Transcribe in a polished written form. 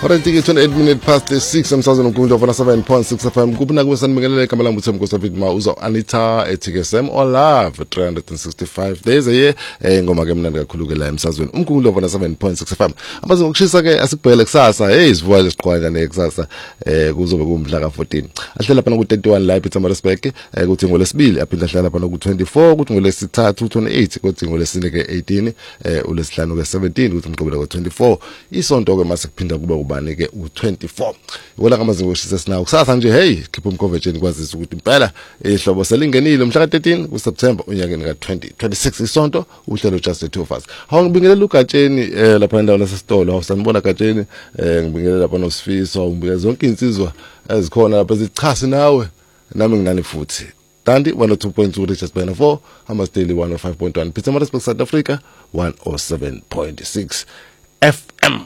Alright, 28 minutes past the 6 emsazweni unkundla ofana 7.6 FM kubuna kusanibingelele igama lami uThembi Nkosazana uzo Anita eTKSM or Love 365 days a year ngoma ke mnandi kakhulu ke la emsazweni unkundla ofana 7.6 FM abaze ngokushisa ke asikubhele kusasa isivuka lesiqhwala nekusasa kuzobe kumhla ka14 ahlela lapha ku 31 la ePietermaritzburg kuthi ngolesibili aphinda ahlela lapha ku 24 kuthi ngolesithathu 28 kuthi ngolesine ke 18 ulesihlanu ke 17 kuthi mqobela ku 24 isonto ke mase kuphinda kube ubani ke u24 wona kamazingo kushisa sinawo kusasa nje hey khipha umkonvetsheni kwazisa ukuthi impela ihlobo selingenile mhla ka13 kuSeptember unyakeni ka2026 isonto uhlelo just the two of us awungibingelela ugatsheni lapha endawo lasesitolo awusanibona gatsheni ngibingelela lapha noSifiso ngibingelela zonke insizwa ezikhona lapha ezichasi nawe nami nginani futhi Dandi 102.2 Richards Bay 4 Hammarsdale 105.1 Pietermaritzburg South Africa 107.6 FM